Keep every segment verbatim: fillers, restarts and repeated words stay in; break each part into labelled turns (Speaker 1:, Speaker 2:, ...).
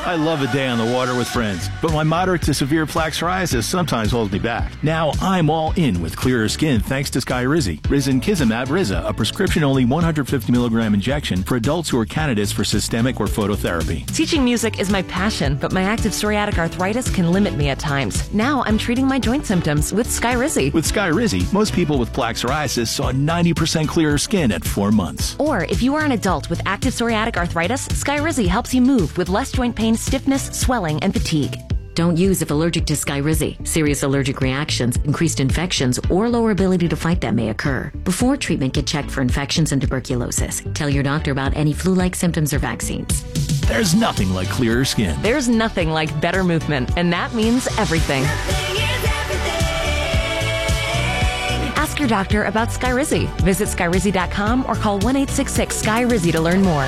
Speaker 1: I love a day on the water with friends, but my moderate to severe plaque psoriasis sometimes holds me back. Now I'm all in with clearer skin thanks to Skyrizi. Risankizumab Riza, a prescription-only one hundred fifty milligram injection for adults who are candidates for systemic or phototherapy.
Speaker 2: Teaching music is my passion, but my active psoriatic arthritis can limit me at times. Now I'm treating my joint symptoms with Skyrizi.
Speaker 1: With Skyrizi, most people with plaque psoriasis saw ninety percent clearer skin at four months.
Speaker 2: Or if you are an adult with active psoriatic arthritis, Skyrizi helps you move with less joint pain, stiffness, swelling, and fatigue.
Speaker 3: Don't use if allergic to Skyrizi. Serious allergic reactions, increased infections, or lower ability to fight them may occur. Before treatment, get checked for infections and tuberculosis. Tell your doctor about any flu-like symptoms or vaccines.
Speaker 1: There's nothing like clearer skin.
Speaker 2: There's nothing like better movement, and that means everything.
Speaker 4: Nothing is everything.
Speaker 2: Ask your doctor about Skyrizi. Visit Skyrizi dot com or call one eight six six S K Y Rizi to learn more.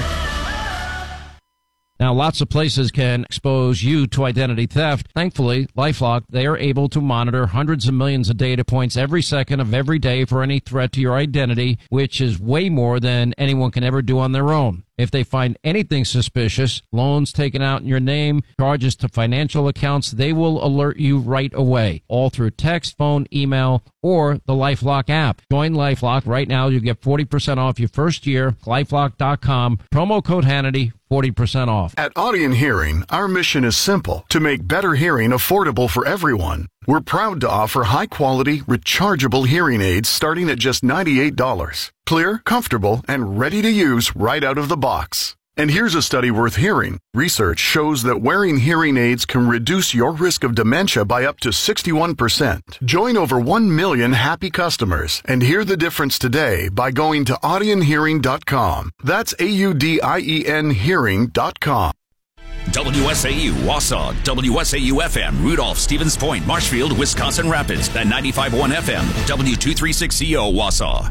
Speaker 5: Now, lots of places can expose you to identity theft. Thankfully, LifeLock, they are able to monitor hundreds of millions of data points every second of every day for any threat to your identity, which is way more than anyone can ever do on their own. If they find anything suspicious, loans taken out in your name, charges to financial accounts, they will alert you right away, all through text, phone, email, or the LifeLock app. Join LifeLock right now. You get forty percent off your first year. LifeLock dot com. Promo code Hannity, forty percent off.
Speaker 6: At Audien Hearing, our mission is simple: to make better hearing affordable for everyone. We're proud to offer high-quality, rechargeable hearing aids starting at just ninety-eight dollars. Clear, comfortable, and ready to use right out of the box. And here's a study worth hearing. Research shows that wearing hearing aids can reduce your risk of dementia by up to sixty-one percent. Join over one million happy customers and hear the difference today by going to audien hearing dot com. That's A U D I E N hearing dot com.
Speaker 7: W S A U, Wausau, W S A U F M, Rudolph, Stevens Point, Marshfield, Wisconsin Rapids, and ninety-five point one F M, W two thirty-six C O, Wausau.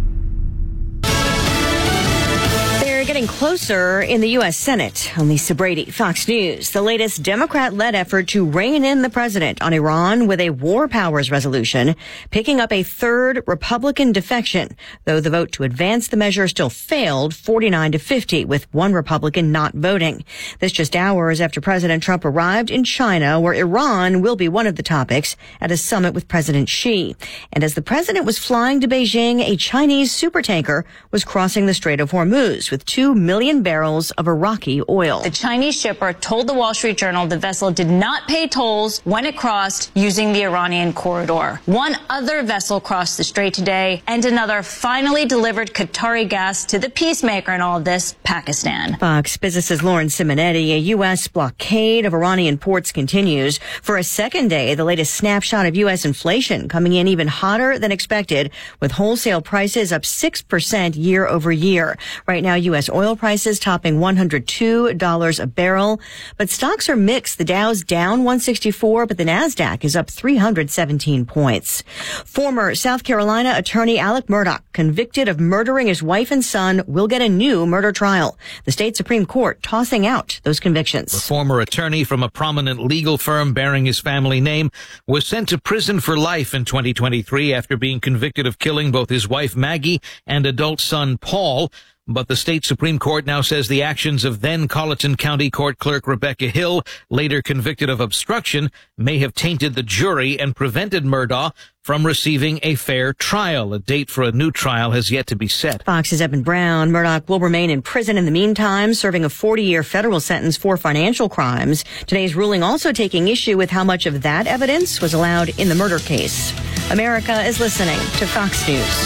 Speaker 8: They're getting closer in the U S Senate. I'm Lisa Brady, Fox News. The latest Democrat-led effort to rein in the president on Iran with a war powers resolution, picking up a third Republican defection, though the vote to advance the measure still failed forty-nine to fifty, with one Republican not voting. This just hours after President Trump arrived in China, where Iran will be one of the topics at a summit with President Xi. And as the president was flying to Beijing, a Chinese supertanker was crossing the Strait of Hormuz with two million barrels of Iraqi oil.
Speaker 9: The Chinese shipper told the Wall Street Journal the vessel did not pay tolls when it crossed using the Iranian corridor. One other vessel crossed the strait today, and another finally delivered Qatari gas to the peacemaker in all of this, Pakistan.
Speaker 8: Fox Business's Lauren Simonetti. A U S blockade of Iranian ports continues. For a second day, the latest snapshot of U S inflation coming in even hotter than expected, with wholesale prices up six percent year over year. Right now, U S oil prices topping one hundred two dollars a barrel. But stocks are mixed. The Dow's down one sixty-four, but the NASDAQ is up three hundred seventeen points. Former South Carolina attorney Alec Murdaugh, convicted of murdering his wife and son, will get a new murder trial. The state Supreme Court tossing out those convictions.
Speaker 10: The former attorney from a prominent legal firm bearing his family name was sent to prison for life in twenty twenty-three after being convicted of killing both his wife Maggie and adult son Paul. But the state Supreme Court now says the actions of then Colleton County Court Clerk Rebecca Hill, later convicted of obstruction, may have tainted the jury and prevented Murdaugh from receiving a fair trial. A date for a new trial has yet to be set.
Speaker 8: Fox's Evan Brown. Murdaugh will remain in prison in the meantime, serving a forty-year federal sentence for financial crimes. Today's ruling also taking issue with how much of that evidence was allowed in the murder case. America is listening to Fox News.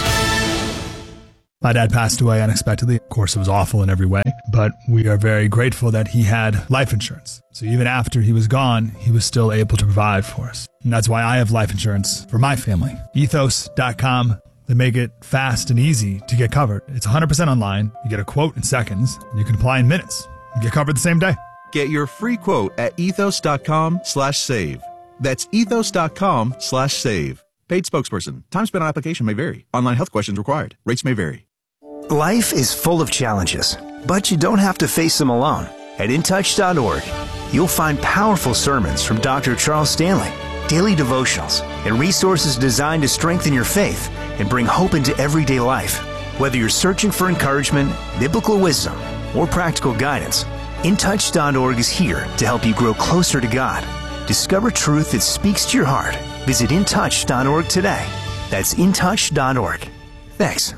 Speaker 11: My dad passed away unexpectedly. Of course, it was awful in every way, but we are very grateful that he had life insurance. So even after he was gone, he was still able to provide for us. And that's why I have life insurance for my family. ethos dot com. They make it fast and easy to get covered. It's one hundred percent online. You get a quote in seconds, and you can apply in minutes. You get covered the same day.
Speaker 12: Get your free quote at ethos dot com slash save. That's ethos dot com slash save. Paid spokesperson. Time spent on application may vary. Online health questions required. Rates may vary.
Speaker 13: Life is full of challenges, but you don't have to face them alone. At in touch dot org, you'll find powerful sermons from Doctor Charles Stanley, daily devotionals, and resources designed to strengthen your faith and bring hope into everyday life. Whether you're searching for encouragement, biblical wisdom, or practical guidance, In Touch dot org is here to help you grow closer to God. Discover truth that speaks to your heart. Visit In Touch dot org today. That's In Touch dot org. Thanks.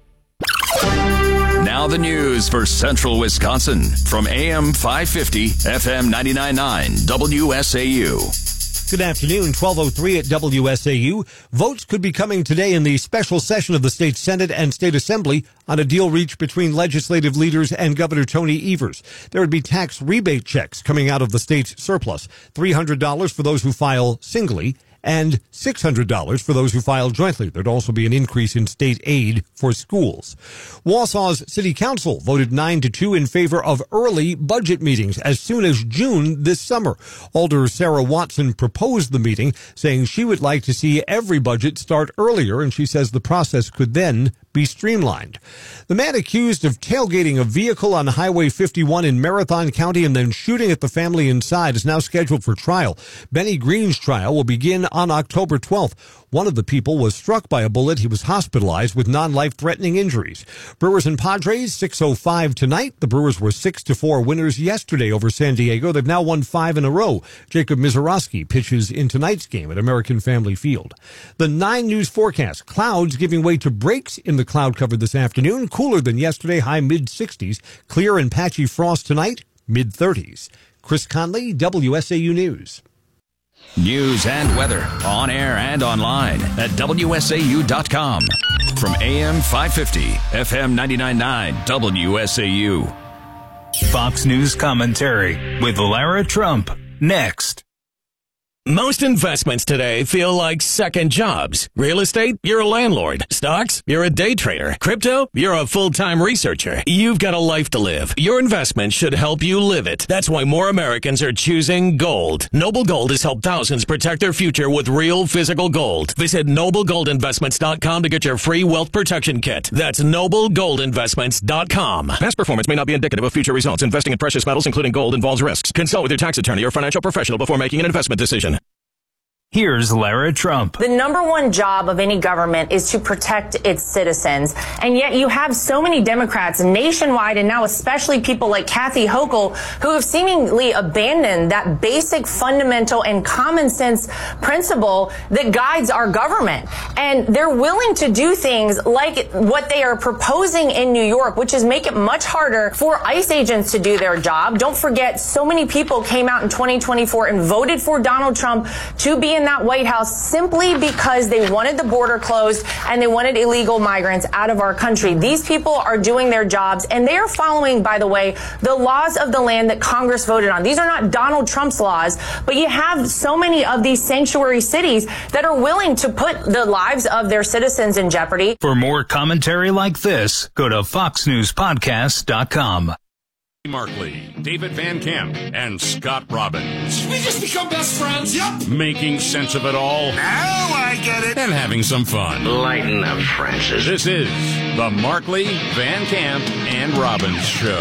Speaker 7: Now the news for Central Wisconsin from A M five fifty, F M ninety-nine point nine, W S A U.
Speaker 4: Good afternoon, twelve oh three at W S A U. Votes could be coming today in the special session of the state Senate and state Assembly on a deal reached between legislative leaders and Governor Tony Evers. There would be tax rebate checks coming out of the state's surplus, three hundred dollars for those who file singly and six hundred dollars for those who file jointly. There'd also be an increase in state aid for schools. Wausau's City Council voted nine to two in favor of early budget meetings as soon as June this summer. Alder Sarah Watson proposed the meeting, saying she would like to see every budget start earlier, and she says the process could then be streamlined. The man accused of tailgating a vehicle on Highway fifty-one in Marathon County and then shooting at the family inside is now scheduled for trial. Benny Green's trial will begin on October twelfth. One of the people was struck by a bullet. He was hospitalized with non-life-threatening injuries. Brewers and Padres, six oh five tonight. The Brewers were six to four winners yesterday over San Diego. They've now won five in a row. Jacob Mizorowski pitches in tonight's game at American Family Field. The nine News forecast. Clouds giving way to breaks in the cloud cover this afternoon. Cooler than yesterday, high mid-sixties. Clear and patchy frost tonight, mid-thirties. Chris Conley, W S A U News.
Speaker 7: News and weather on air and online at W S A U dot com. From A M five fifty, F M ninety-nine point nine, W S A U.
Speaker 14: Fox News commentary with Lara Trump. Next.
Speaker 15: Most investments today feel like second jobs. Real estate, you're a landlord. Stocks, you're a day trader. Crypto, you're a full-time researcher. You've got a life to live. Your investment should help you live it. That's why more Americans are choosing gold. Noble Gold has helped thousands protect their future with real physical gold. Visit noble gold investments dot com to get your free wealth protection kit. That's noble gold investments dot com. Past performance may not be indicative of future results. Investing in precious metals, including gold, involves risks. Consult with your tax attorney or financial professional before making an investment decision.
Speaker 14: Here's Lara Trump.
Speaker 16: The number one job of any government is to protect its citizens. And yet you have so many Democrats nationwide, and now especially people like Kathy Hochul, who have seemingly abandoned that basic, fundamental, and common sense principle that guides our government. And they're willing to do things like what they are proposing in New York, which is make it much harder for ICE agents to do their job. Don't forget, so many people came out in twenty twenty-four and voted for Donald Trump to be in that White House simply because they wanted the border closed and they wanted illegal migrants out of our country. These people are doing their jobs, and they are following, by the way, the laws of the land that Congress voted on. These are not Donald Trump's laws, but you have so many of these sanctuary cities that are willing to put the lives of their citizens in jeopardy.
Speaker 14: For more commentary like this, go to fox news podcast dot com.
Speaker 17: Markley, David Van Camp, and Scott Robbins.
Speaker 18: We just become best friends, yep.
Speaker 17: Making sense of it all.
Speaker 18: Now I get it.
Speaker 17: And having some fun.
Speaker 18: Lighten up, Francis.
Speaker 17: This is the Markley, Van Camp, and Robbins Show.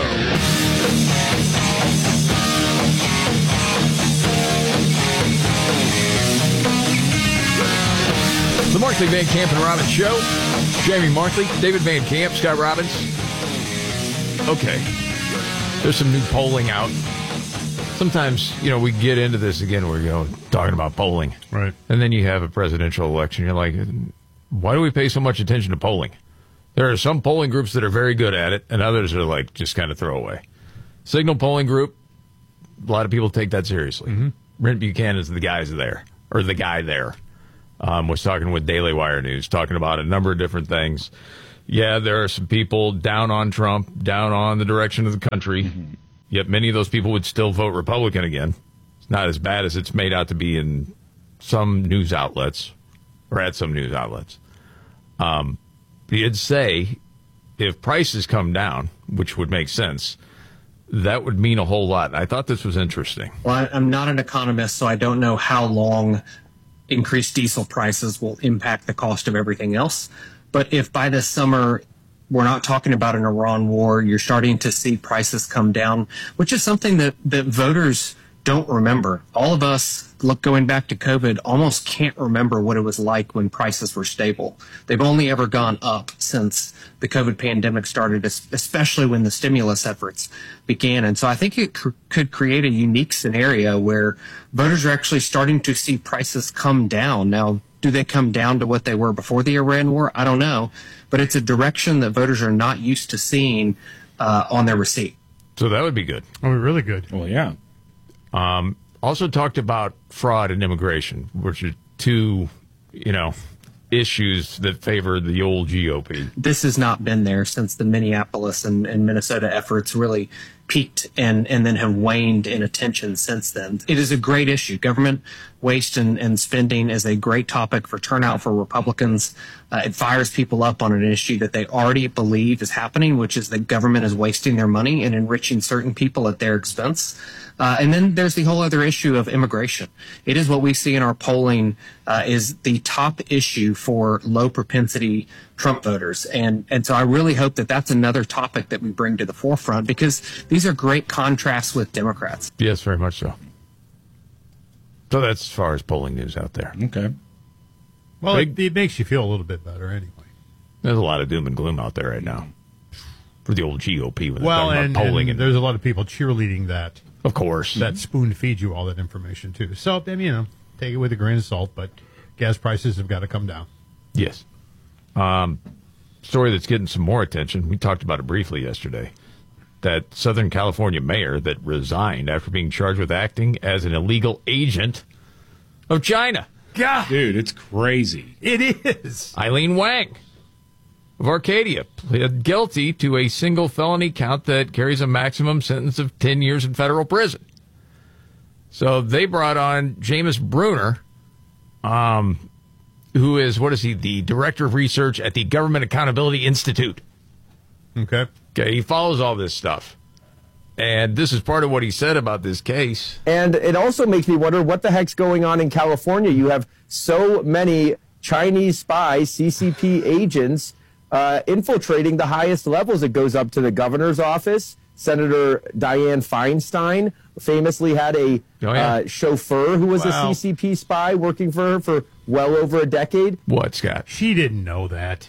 Speaker 19: The Markley, Van Camp, and Robbins Show. Jamie Markley, David Van Camp, Scott Robbins. Okay. There's some new polling out. Sometimes, you know, we get into this again, we're, you know, talking about polling.
Speaker 20: Right.
Speaker 19: And then you have a presidential election. You're like, why do we pay so much attention to polling? There are some polling groups that are very good at it, and others are like just kind of throwaway. Signal polling group, a lot of people take that seriously. Mm-hmm. Brent Buchanan's the guys there, or the guy there. Um, was talking with Daily Wire News, talking about a number of different things. Yeah, there are some people down on Trump, down on the direction of the country, mm-hmm. yet many of those people would still vote Republican again. It's not as bad as it's made out to be in some news outlets, or at some news outlets. Um, you'd say if prices come down, which would make sense, that would mean a whole lot. I thought this was interesting.
Speaker 21: Well, I'm not an economist, so I don't know how long increased diesel prices will impact the cost of everything else. But if by this summer we're not talking about an Iran war, you're starting to see prices come down, which is something that, that voters don't remember. All of us, look, going back to COVID, almost can't remember what it was like when prices were stable. They've only ever gone up since the COVID pandemic started, especially when the stimulus efforts began. And so I think it cr- could create a unique scenario where voters are actually starting to see prices come down. Now, do they come down to what they were before the Iran war? I don't know. But it's a direction that voters are not used to seeing uh, on their receipt.
Speaker 19: So that would be good.
Speaker 20: Oh, really good.
Speaker 22: Well, yeah.
Speaker 19: Um, also talked about fraud and immigration, which are two, you know, issues that favor the old G O P.
Speaker 21: This has not been there since the Minneapolis and, and Minnesota efforts really peaked and, and then have waned in attention since then. It is a great issue. Government waste and, and spending is a great topic for turnout for Republicans. Uh, it fires people up on an issue that they already believe is happening, which is that government is wasting their money and enriching certain people at their expense. Uh, and then there's the whole other issue of immigration. It is what we see in our polling uh, is the top issue for low propensity Trump voters. And, and so I really hope that that's another topic that we bring to the forefront, because these are great contrasts with Democrats.
Speaker 19: Yes, very much so. So that's as far as polling news out there.
Speaker 22: Okay.
Speaker 20: Well, Big, it, it makes you feel a little bit better anyway.
Speaker 19: There's a lot of doom and gloom out there right now for the old G O P. When
Speaker 20: well,
Speaker 19: they're
Speaker 20: and,
Speaker 19: polling
Speaker 20: and,
Speaker 19: and
Speaker 20: there's a lot of people cheerleading that.
Speaker 19: Of course.
Speaker 20: That spoon feeds you all that information, too. So, you know, take it with a grain of salt, but gas prices have got to come down.
Speaker 19: Yes. Um, story that's getting some more attention. We talked about it briefly yesterday. That Southern California mayor that resigned after being charged with acting as an illegal agent of China.
Speaker 20: God.
Speaker 22: Dude, it's crazy.
Speaker 20: It is.
Speaker 19: Eileen Wang of Arcadia pled guilty to a single felony count that carries a maximum sentence of ten years in federal prison. So they brought on James Bruner, um, who is, what is he, the director of research at the Government Accountability Institute.
Speaker 20: Okay.
Speaker 19: Okay, he follows all this stuff. And this is part of what he said about this case.
Speaker 23: And it also makes me wonder what the heck's going on in California. You have so many Chinese spies, C C P agents, uh, infiltrating the highest levels. It goes up to the governor's office. Senator Dianne Feinstein famously had a
Speaker 19: oh, yeah.
Speaker 23: uh, chauffeur who was
Speaker 20: wow.
Speaker 23: a C C P spy working for her for well over a decade.
Speaker 19: What, Scott?
Speaker 20: She didn't know that.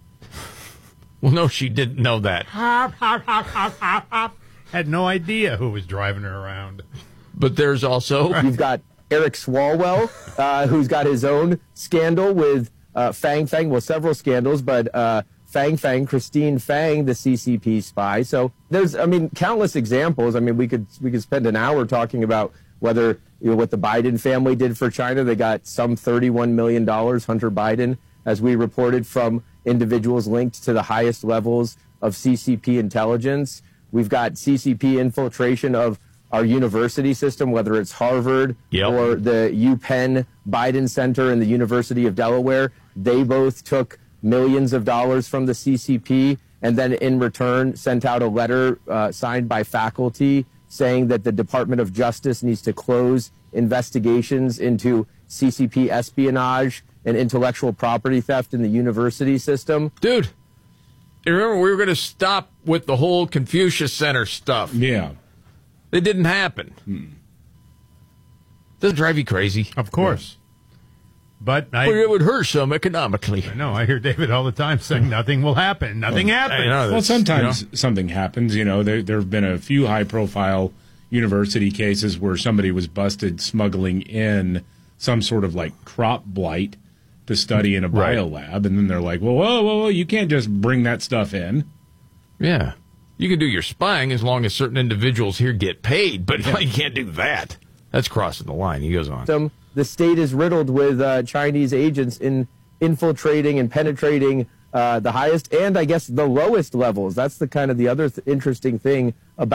Speaker 19: Well, no, she didn't know that.
Speaker 20: Hop, hop, hop, hop, hop, hop. Had no idea who was driving her around.
Speaker 19: But there's also...
Speaker 23: You've got Eric Swalwell, uh, who's got his own scandal with uh, Fang Fang. Well, several scandals, but uh, Fang Fang, Christine Fang, the C C P spy. So there's, I mean, countless examples. I mean, we could we could spend an hour talking about whether, you know, what the Biden family did for China. They got some thirty-one million dollars, Hunter Biden, as we reported, from individuals linked to the highest levels of C C P intelligence. We've got C C P infiltration of our university system, whether it's Harvard
Speaker 19: yep.
Speaker 23: or the UPenn Biden Center and the University of Delaware. They both took millions of dollars from the C C P and then in return sent out a letter uh, signed by faculty saying that the Department of Justice needs to close investigations into C C P espionage and intellectual property theft in the university system.
Speaker 19: Dude, you remember we were going to stop with the whole Confucius Center stuff.
Speaker 22: Yeah.
Speaker 19: It didn't happen. Hmm. Doesn't drive you crazy?
Speaker 20: Of course. Yeah. But I,
Speaker 19: well, it would hurt some economically.
Speaker 20: I know. I hear David all the time saying nothing will happen. Nothing
Speaker 22: well,
Speaker 20: happens.
Speaker 22: Know, well, sometimes you know? something happens. You know, there, there have been a few high-profile university cases where somebody was busted smuggling in some sort of, like, crop blight to study in a
Speaker 19: right.
Speaker 22: biolab, and then they're like, well, whoa, whoa, whoa, you can't just bring that stuff in.
Speaker 19: Yeah. You can do your spying as long as certain individuals here get paid, but yeah. you can't do that. That's crossing the line. He goes on.
Speaker 23: Um, the state is riddled with uh, Chinese agents in infiltrating and penetrating uh, the highest and, I guess, the lowest levels. That's the kind of the other th- interesting thing about